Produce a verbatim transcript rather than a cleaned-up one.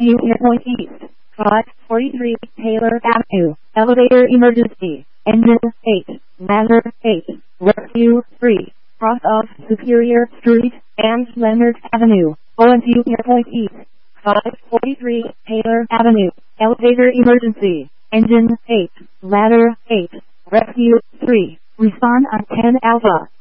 View Airpoint East, five forty-three Taylor Avenue, elevator emergency, engine eight, ladder eight, rescue three, cross of Superior Street and Leonard Avenue, Owen View Airpoint East, five forty-three Taylor Avenue, elevator emergency, engine eight, ladder eight, rescue three, respond on ten Alpha.